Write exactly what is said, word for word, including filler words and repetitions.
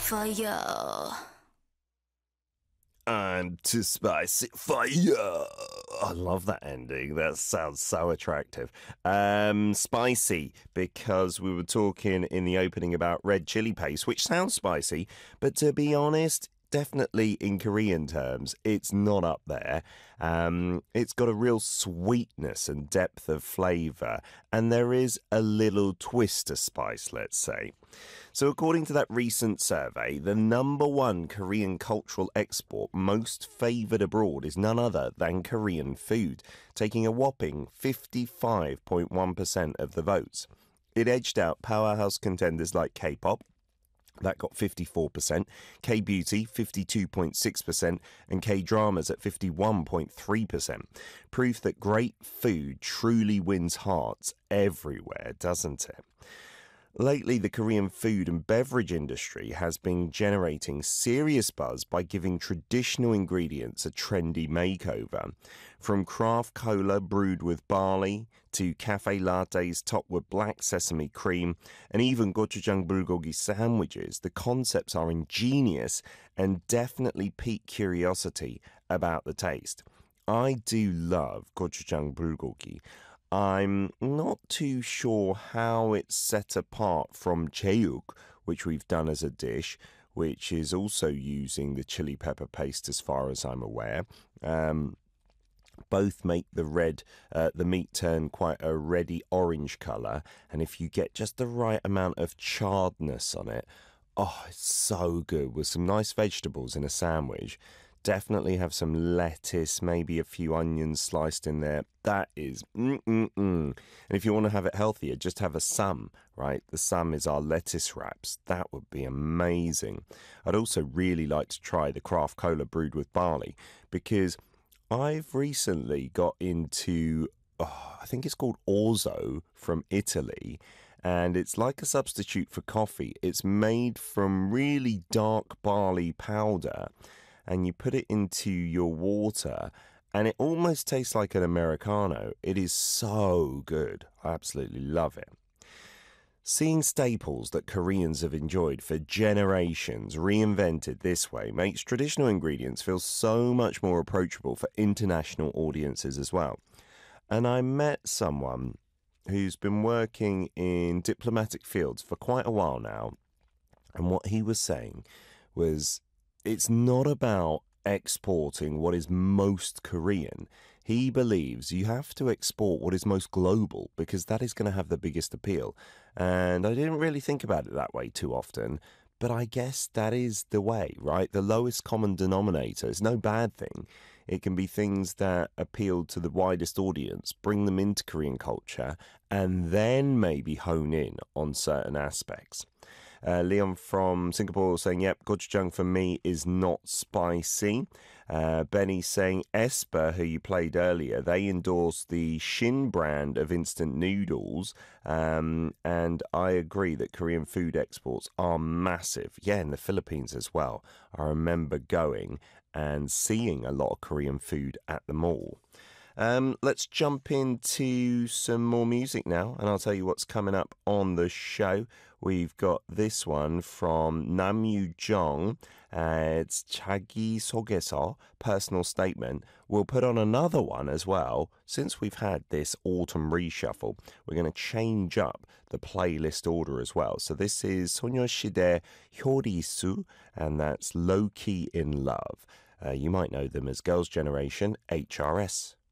fire. I'm too spicy for you. I love that ending. That sounds so attractive. Um, spicy, because we were talking in the opening about red chili paste, which sounds spicy, but to be honest, definitely in Korean terms, it's not up there. Um, it's got a real sweetness and depth of flavour, and there is a little twist to spice, let's say. So according to that recent survey, the number one Korean cultural export most favoured abroad is none other than Korean food, taking a whopping fifty-five point one percent of the votes. It edged out powerhouse contenders like K-pop, that got fifty-four percent, K-beauty fifty-two point six percent, and K-dramas at fifty-one point three percent. Proof that great food truly wins hearts everywhere, doesn't it? Lately, the Korean food and beverage industry has been generating serious buzz by giving traditional ingredients a trendy makeover. From craft cola brewed with barley, to cafe lattes topped with black sesame cream, and even gochujang bulgogi sandwiches, the concepts are ingenious and definitely pique curiosity about the taste. I do love gochujang bulgogi. I'm not too sure how it's set apart from jeuk, which we've done as a dish, which is also using the chili pepper paste as far as I'm aware. Um, both make the red, uh, the meat turn quite a reddy orange colour, and if you get just the right amount of charredness on it, oh, it's so good with some nice vegetables in a sandwich. Definitely have some lettuce, maybe a few onions sliced in there. That is mm-mm-mm. And if you want to have it healthier, just have a sam, right? The sam is our lettuce wraps. That would be amazing. I'd also really like to try the craft cola brewed with barley, because I've recently got into, oh, I think it's called orzo from Italy, and it's like a substitute for coffee. It's made from really dark barley powder, and you put it into your water, and it almost tastes like an Americano. It is so good. I absolutely love it. Seeing staples that Koreans have enjoyed for generations reinvented this way makes traditional ingredients feel so much more approachable for international audiences as well. And I met someone who's been working in diplomatic fields for quite a while now, and what he was saying was, it's not about exporting what is most Korean. He believes you have to export what is most global, because that is going to have the biggest appeal. And I didn't really think about it that way too often, but I guess that is the way, right? The lowest common denominator is no bad thing. It can be things that appeal to the widest audience, bring them into Korean culture, and then maybe hone in on certain aspects. Uh, Leon from Singapore saying, yep, gochujang for me is not spicy. Uh, Benny saying, Esper, who you played earlier, they endorse the Shin brand of instant noodles. Um, and I agree that Korean food exports are massive. Yeah, in the Philippines as well. I remember going and seeing a lot of Korean food at the mall. Um, let's jump into some more music now, and I'll tell you what's coming up on the show. We've got this one from Nam Yu Jong. Uh, it's 자기 속에서, personal statement. We'll put on another one as well. Since we've had this autumn reshuffle, we're going to change up the playlist order as well. So this is 소녀시대 효리수, and that's Low Key in Love. Uh, you might know them as Girls' Generation, H R S.